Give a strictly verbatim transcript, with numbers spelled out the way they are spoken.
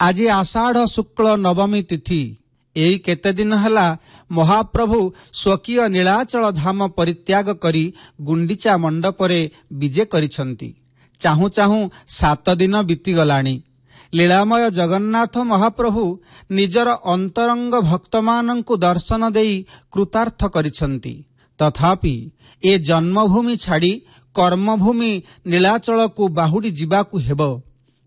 ଆଜି ଆଷାଢ଼ ଶୁକ୍ଳ ନବମୀ ତିଥି। ଏଇ କେତେ ଦିନ ହେଲା ମହାପ୍ରଭୁ ସ୍ୱକୀୟ ନୀଳାଚଳ ଧାମ ପରିତ୍ୟାଗ କରି ଗୁଣ୍ଡିଚା ମଣ୍ଡପରେ ବିଜେ କରିଛନ୍ତି। ଚାହୁଁ ଚାହୁଁ ସାତ ଦିନ ବିତିଗଲାଣି। ଲୀଳାମୟ ଜଗନ୍ନାଥ ମହାପ୍ରଭୁ ନିଜର ଅନ୍ତରଙ୍ଗ ଭକ୍ତମାନଙ୍କୁ ଦର୍ଶନ ଦେଇ କୃତାର୍ଥ କରିଛନ୍ତି। ତଥାପି ଏ ଜନ୍ମଭୂମି ଛାଡ଼ି କର୍ମଭୂମି ନୀଳାଚଳକୁ ବାହୁଡ଼ି ଯିବାକୁ ହେବ।